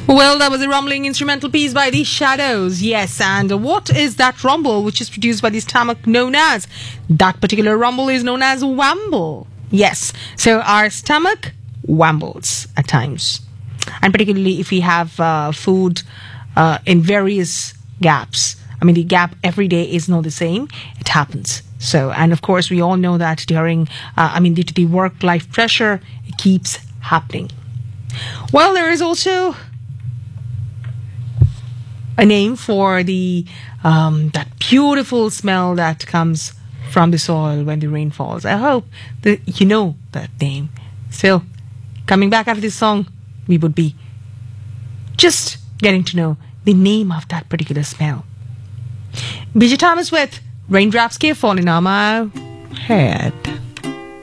Well, that was a rumbling instrumental piece by the Shadows. Yes, and what is that rumble which is produced by the stomach known as? That particular rumble is known as wamble. Yes, so our stomach wambles at times. And particularly if we have food in various gaps. I mean, the gap every day is not the same. It happens. So, and of course, we all know that during, due to the work-life pressure, it keeps happening. Well, there is also a name for the that beautiful smell that comes from the soil when the rain falls. I hope that you know that name. Still, coming back after this song, we would be just getting to know the name of that particular smell. BJ Thomas with Raindrops Keep Falling on My Head.